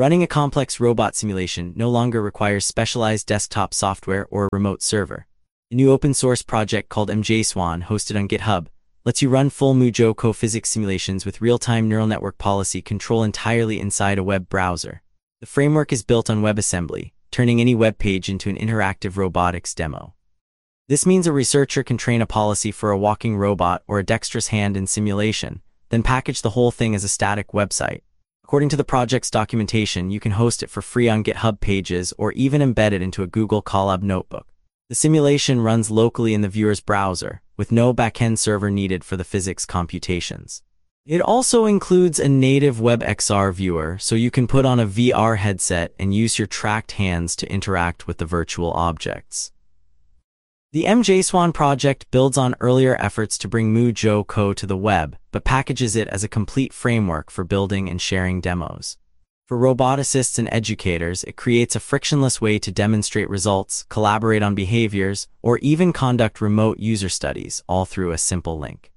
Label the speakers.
Speaker 1: Running a complex robot simulation no longer requires specialized desktop software or a remote server. A new open-source project called MJSwan, hosted on GitHub, lets you run full MuJoCo physics simulations with real-time neural network policy control entirely inside a web browser. The framework is built on WebAssembly, turning any web page into an interactive robotics demo. This means a researcher can train a policy for a walking robot or a dexterous hand in simulation, then package the whole thing as a static website. According to the project's documentation, you can host it for free on GitHub pages or even embed it into a Google Colab notebook. The simulation runs locally in the viewer's browser, with no backend server needed for the physics computations. It also includes a native WebXR viewer, so you can put on a VR headset and use your tracked hands to interact with the virtual objects. The MJSwan project builds on earlier efforts to bring MuJoCo to the web, but packages it as a complete framework for building and sharing demos. For roboticists and educators, it creates a frictionless way to demonstrate results, collaborate on behaviors, or even conduct remote user studies, all through a simple link.